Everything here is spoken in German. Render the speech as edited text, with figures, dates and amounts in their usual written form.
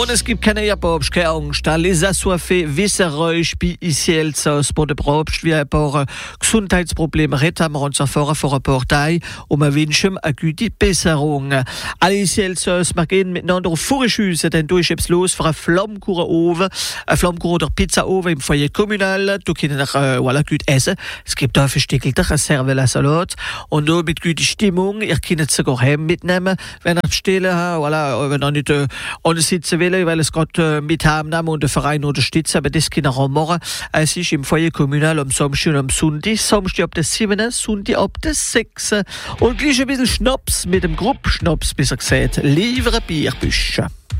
Und es gibt keine Probst, keine Angst. Les Assoiffés wissen euch bei ICL-Sauce bei der Probst, wie ein paar Gesundheitsprobleme haben wir uns erfahren von einer Partei und wir wünschen eine gute Besserung. Alle ICL-Sauce, wir gehen miteinander auf Vorschüsse, denn du ist jetzt los für einen Flammkuchenofen, oder Pizzaofen im Foyer kommunal. Du kannst voilà, gut essen. Es gibt auch versteckelte Cervella-Salat und nur mit guter Stimmung. Ihr könnt es sogar heim mitnehmen, wenn ihr bestellen habt. Voilà, wenn ihr nicht ohne sitzen will, weil es gerade mit heimnehmen und den Verein unterstützen. Aber das könnt ihr auch machen. Es ist im Foyer kommunal am Samstag und am Sonntag. Samstag ab der 7, Sonntag ab der 6. Und gleich ein bisschen Schnaps mit dem Grupp Schnaps, besser gesagt. Livre Bierbüsche.